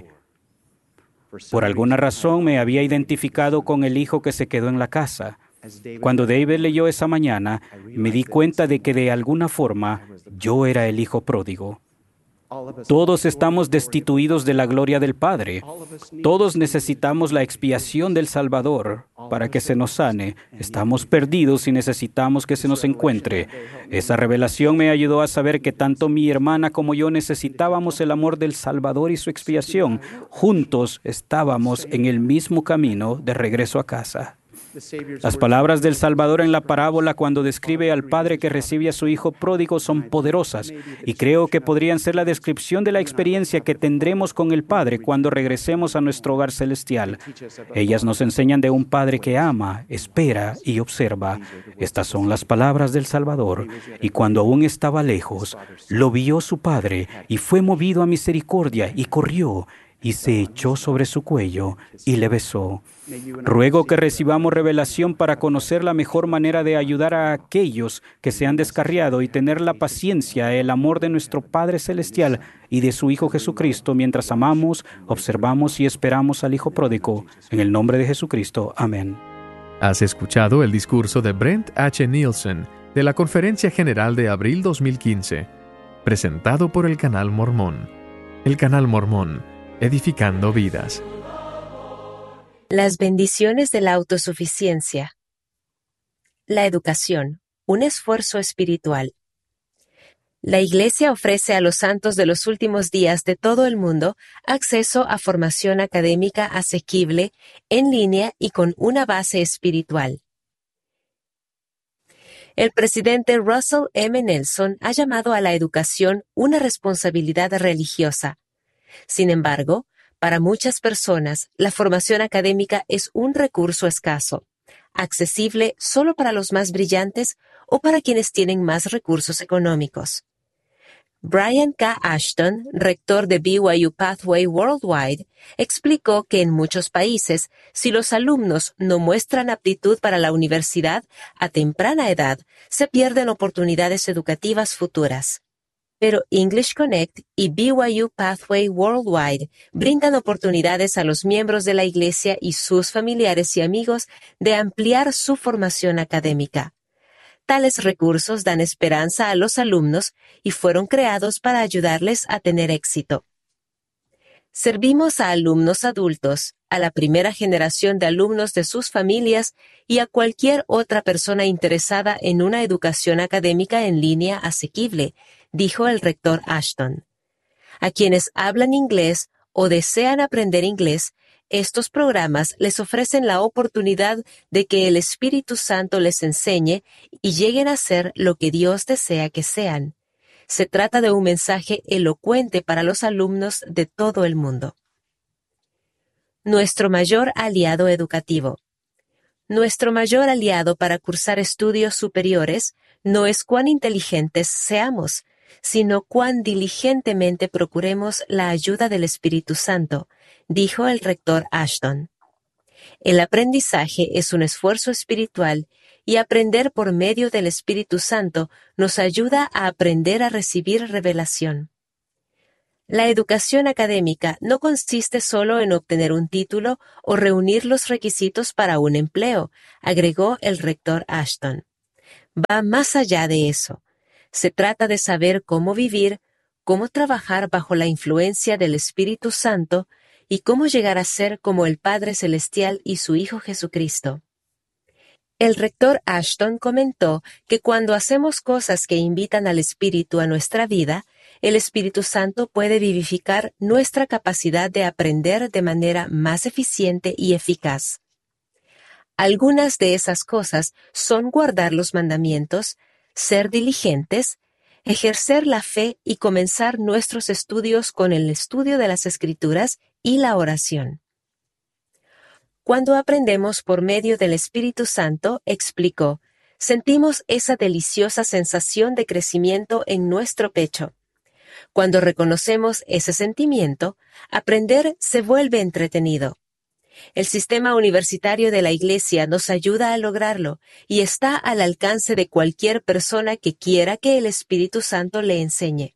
S4: Por alguna razón me había identificado con el hijo que se quedó en la casa. Cuando David leyó esa mañana, me di cuenta de que de alguna forma yo era el hijo pródigo. Todos estamos destituidos de la gloria del Padre. Todos necesitamos la expiación del Salvador para que se nos sane. Estamos perdidos y necesitamos que se nos encuentre. Esa revelación me ayudó a saber que tanto mi hermana como yo necesitábamos el amor del Salvador y su expiación. Juntos estábamos en el mismo camino de regreso a casa. Las palabras del Salvador en la parábola cuando describe al padre que recibe a su hijo pródigo son poderosas y creo que podrían ser la descripción de la experiencia que tendremos con el Padre cuando regresemos a nuestro hogar celestial. Ellas nos enseñan de un Padre que ama, espera y observa. Estas son las palabras del Salvador. Y cuando aún estaba lejos, lo vio su Padre y fue movido a misericordia y corrió y se echó sobre su cuello y le besó. Ruego que recibamos revelación para conocer la mejor manera de ayudar a aquellos que se han descarriado y tener la paciencia, el amor de nuestro Padre Celestial y de su Hijo Jesucristo mientras amamos, observamos y esperamos al Hijo pródigo. En el nombre de Jesucristo. Amén.
S1: Has escuchado el discurso de Brent H. Nielsen de la Conferencia General de abril 2015, presentado por el Canal Mormón. El Canal Mormón, edificando vidas.
S5: Las bendiciones de la autosuficiencia. La educación, un esfuerzo espiritual. La Iglesia ofrece a los santos de los últimos días de todo el mundo acceso a formación académica asequible, en línea y con una base espiritual. El presidente Russell M. Nelson ha llamado a la educación una responsabilidad religiosa. Sin embargo, para muchas personas, la formación académica es un recurso escaso, accesible solo para los más brillantes o para quienes tienen más recursos económicos. Brian K. Ashton, rector de BYU Pathway Worldwide, explicó que en muchos países, si los alumnos no muestran aptitud para la universidad a temprana edad, se pierden oportunidades educativas futuras. Pero English Connect y BYU Pathway Worldwide brindan oportunidades a los miembros de la Iglesia y sus familiares y amigos de ampliar su formación académica. Tales recursos dan esperanza a los alumnos y fueron creados para ayudarles a tener éxito. Servimos a alumnos adultos, a la primera generación de alumnos de sus familias y a cualquier otra persona interesada en una educación académica en línea asequible, dijo el rector Ashton. A quienes hablan inglés o desean aprender inglés, estos programas les ofrecen la oportunidad de que el Espíritu Santo les enseñe y lleguen a ser lo que Dios desea que sean. Se trata de un mensaje elocuente para los alumnos de todo el mundo. Nuestro mayor aliado educativo. Nuestro mayor aliado para cursar estudios superiores no es cuán inteligentes seamos, sino cuán diligentemente procuremos la ayuda del Espíritu Santo, dijo el rector Ashton. El aprendizaje es un esfuerzo espiritual y aprender por medio del Espíritu Santo nos ayuda a aprender a recibir revelación. La educación académica no consiste solo en obtener un título o reunir los requisitos para un empleo, agregó el rector Ashton. Va más allá de eso. Se trata de saber cómo vivir, cómo trabajar bajo la influencia del Espíritu Santo y cómo llegar a ser como el Padre Celestial y su Hijo Jesucristo. El rector Ashton comentó que cuando hacemos cosas que invitan al Espíritu a nuestra vida, el Espíritu Santo puede vivificar nuestra capacidad de aprender de manera más eficiente y eficaz. Algunas de esas cosas son guardar los mandamientos, ser diligentes, ejercer la fe y comenzar nuestros estudios con el estudio de las Escrituras y la oración. Cuando aprendemos por medio del Espíritu Santo, explicó, sentimos esa deliciosa sensación de crecimiento en nuestro pecho. Cuando reconocemos ese sentimiento, aprender se vuelve entretenido. El sistema universitario de la Iglesia nos ayuda a lograrlo y está al alcance de cualquier persona que quiera que el Espíritu Santo le enseñe.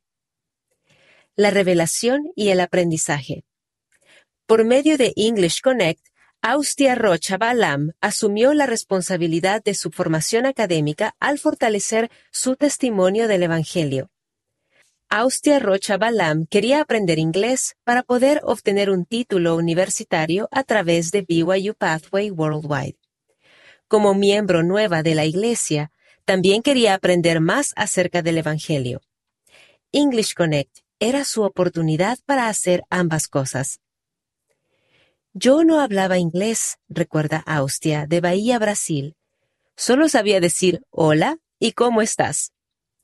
S5: La revelación y el aprendizaje. Por medio de English Connect, Austia Rocha Balam asumió la responsabilidad de su formación académica al fortalecer su testimonio del Evangelio. Austia Rocha Balam quería aprender inglés para poder obtener un título universitario a través de BYU Pathway Worldwide. Como miembro nueva de la Iglesia, también quería aprender más acerca del Evangelio. English Connect era su oportunidad para hacer ambas cosas. Yo no hablaba inglés, recuerda Austia, de Bahía, Brasil. Solo sabía decir hola y ¿cómo estás?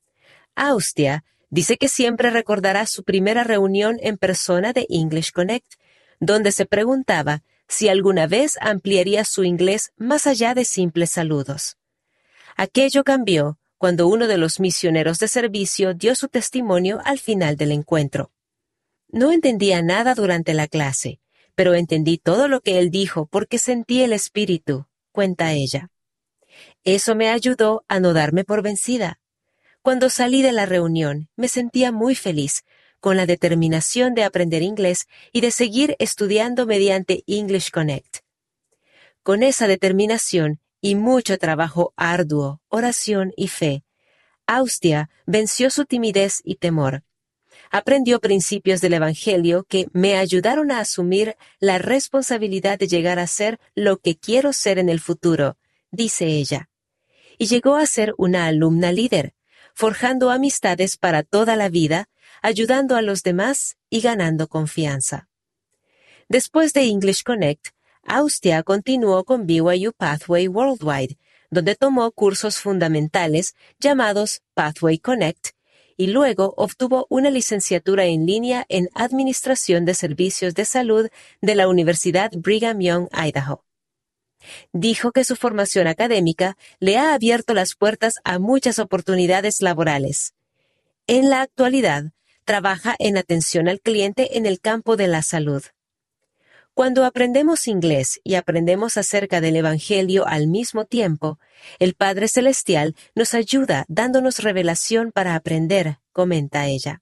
S5: Austia dice que siempre recordará su primera reunión en persona de English Connect, donde se preguntaba si alguna vez ampliaría su inglés más allá de simples saludos. Aquello cambió cuando uno de los misioneros de servicio dio su testimonio al final del encuentro. No entendía nada durante la clase, pero entendí todo lo que él dijo porque sentí el Espíritu, cuenta ella. Eso me ayudó a no darme por vencida. Cuando salí de la reunión, me sentía muy feliz, con la determinación de aprender inglés y de seguir estudiando mediante English Connect. Con esa determinación y mucho trabajo arduo, oración y fe, Austia venció su timidez y temor. Aprendió principios del Evangelio que me ayudaron a asumir la responsabilidad de llegar a ser lo que quiero ser en el futuro, dice ella. Y llegó a ser una alumna líder, forjando amistades para toda la vida, ayudando a los demás y ganando confianza. Después de English Connect, Austia continuó con BYU Pathway Worldwide, donde tomó cursos fundamentales llamados Pathway Connect, y luego obtuvo una licenciatura en línea en Administración de Servicios de Salud de la Universidad Brigham Young, Idaho. Dijo que su formación académica le ha abierto las puertas a muchas oportunidades laborales. En la actualidad, trabaja en atención al cliente en el campo de la salud. Cuando aprendemos inglés y aprendemos acerca del Evangelio al mismo tiempo, el Padre Celestial nos ayuda dándonos revelación para aprender, comenta ella.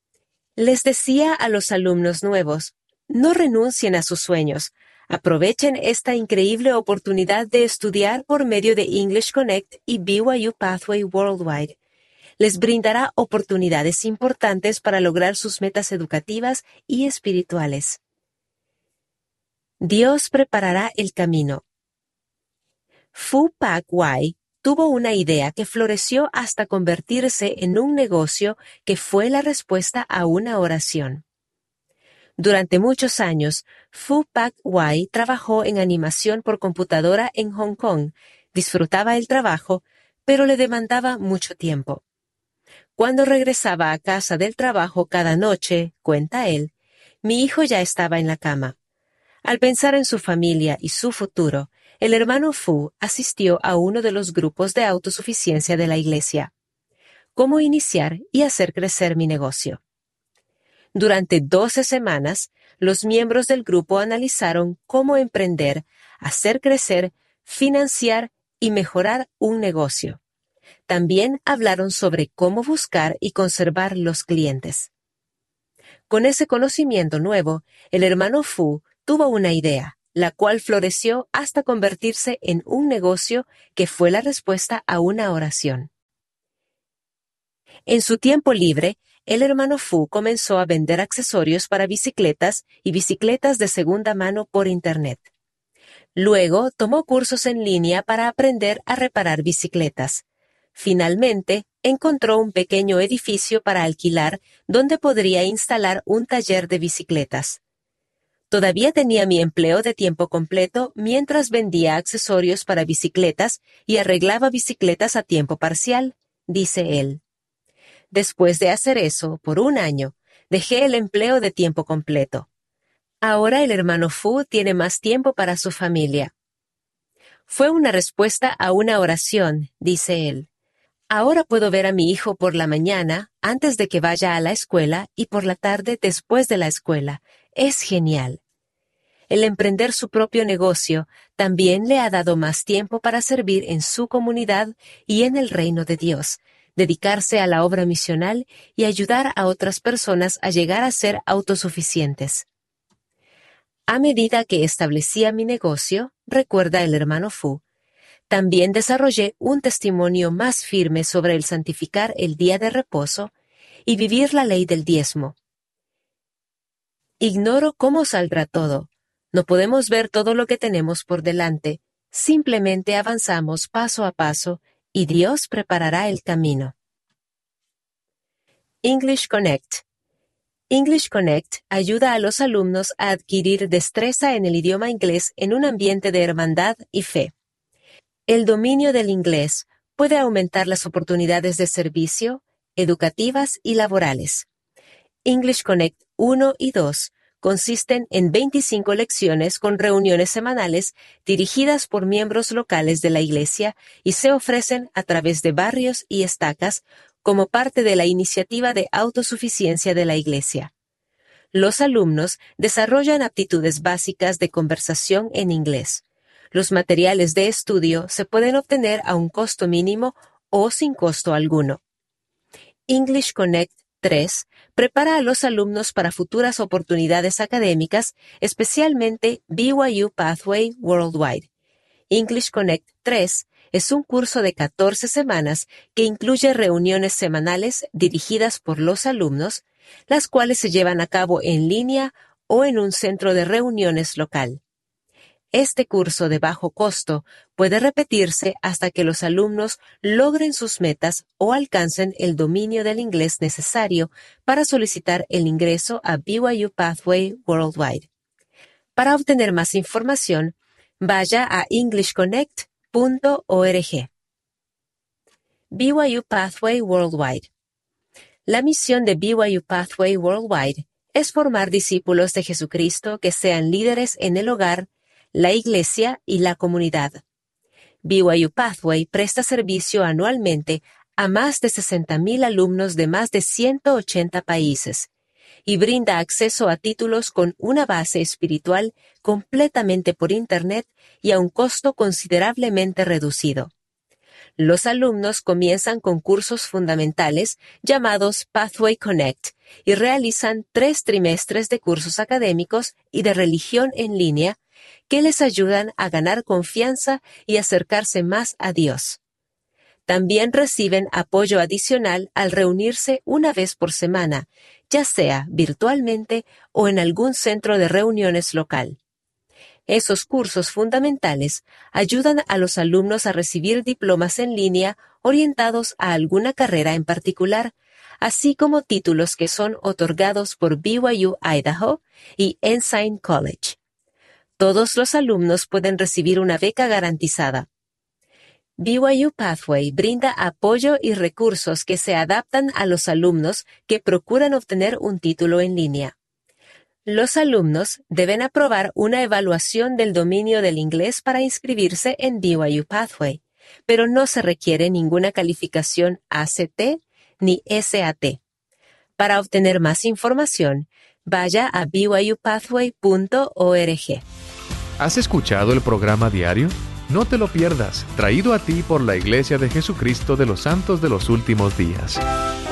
S5: Les decía a los alumnos nuevos, no renuncien a sus sueños, aprovechen esta increíble oportunidad de estudiar por medio de English Connect y BYU Pathway Worldwide. Les brindará oportunidades importantes para lograr sus metas educativas y espirituales. Dios preparará el camino. Phu Pak Wai tuvo una idea que floreció hasta convertirse en un negocio que fue la respuesta a una oración. Durante muchos años, Phu Pak Wai trabajó en animación por computadora en Hong Kong, disfrutaba el trabajo, pero le demandaba mucho tiempo. Cuando regresaba a casa del trabajo cada noche, cuenta él, mi hijo ya estaba en la cama. Al pensar en su familia y su futuro, el hermano Fu asistió a uno de los grupos de autosuficiencia de la iglesia. ¿Cómo iniciar y hacer crecer mi negocio? Durante 12 semanas, los miembros del grupo analizaron cómo emprender, hacer crecer, financiar y mejorar un negocio. También hablaron sobre cómo buscar y conservar los clientes. Con ese conocimiento nuevo, el hermano Fu tuvo una idea, la cual floreció hasta convertirse en un negocio que fue la respuesta a una oración. En su tiempo libre, el hermano Fu comenzó a vender accesorios para bicicletas y bicicletas de segunda mano por Internet. Luego tomó cursos en línea para aprender a reparar bicicletas. Finalmente, encontró un pequeño edificio para alquilar donde podría instalar un taller de bicicletas. Todavía tenía mi empleo de tiempo completo mientras vendía accesorios para bicicletas y arreglaba bicicletas a tiempo parcial, dice él. Después de hacer eso, por un año, dejé el empleo de tiempo completo. Ahora el hermano Fu tiene más tiempo para su familia. Fue una respuesta a una oración, dice él. Ahora puedo ver a mi hijo por la mañana, antes de que vaya a la escuela, y por la tarde después de la escuela. Es genial. El emprender su propio negocio también le ha dado más tiempo para servir en su comunidad y en el reino de Dios, dedicarse a la obra misional y ayudar a otras personas a llegar a ser autosuficientes. A medida que establecía mi negocio, recuerda el hermano Fu, también desarrollé un testimonio más firme sobre el santificar el día de reposo y vivir la ley del diezmo. Ignoro cómo saldrá todo. No podemos ver todo lo que tenemos por delante. Simplemente avanzamos paso a paso y Dios preparará el camino. English Connect. English Connect ayuda a los alumnos a adquirir destreza en el idioma inglés en un ambiente de hermandad y fe. El dominio del inglés puede aumentar las oportunidades de servicio, educativas y laborales. English Connect 1 y 2 consisten en 25 lecciones con reuniones semanales dirigidas por miembros locales de la iglesia y se ofrecen a través de barrios y estacas como parte de la iniciativa de autosuficiencia de la iglesia. Los alumnos desarrollan aptitudes básicas de conversación en inglés. Los materiales de estudio se pueden obtener a un costo mínimo o sin costo alguno. English Connect 3 prepara a los alumnos para futuras oportunidades académicas, especialmente BYU Pathway Worldwide. English Connect 3 es un curso de 14 semanas que incluye reuniones semanales dirigidas por los alumnos, las cuales se llevan a cabo en línea o en un centro de reuniones local. Este curso de bajo costo puede repetirse hasta que los alumnos logren sus metas o alcancen el dominio del inglés necesario para solicitar el ingreso a BYU Pathway Worldwide. Para obtener más información, vaya a englishconnect.org. BYU Pathway Worldwide. La misión de BYU Pathway Worldwide es formar discípulos de Jesucristo que sean líderes en el hogar, la iglesia y la comunidad. BYU Pathway presta servicio anualmente a más de 60,000 alumnos de más de 180 países y brinda acceso a títulos con una base espiritual completamente por Internet y a un costo considerablemente reducido. Los alumnos comienzan con cursos fundamentales llamados Pathway Connect y realizan 3 trimestres de cursos académicos y de religión en línea que les ayudan a ganar confianza y acercarse más a Dios. También reciben apoyo adicional al reunirse una vez por semana, ya sea virtualmente o en algún centro de reuniones local. Esos cursos fundamentales ayudan a los alumnos a recibir diplomas en línea orientados a alguna carrera en particular, así como títulos que son otorgados por BYU Idaho y Ensign College. Todos los alumnos pueden recibir una beca garantizada. BYU Pathway brinda apoyo y recursos que se adaptan a los alumnos que procuran obtener un título en línea. Los alumnos deben aprobar una evaluación del dominio del inglés para inscribirse en BYU Pathway, pero no se requiere ninguna calificación ACT ni SAT. Para obtener más información, vaya a byupathway.org.
S1: ¿Has escuchado el programa diario? No te lo pierdas, traído a ti por la Iglesia de Jesucristo de los Santos de los Últimos Días.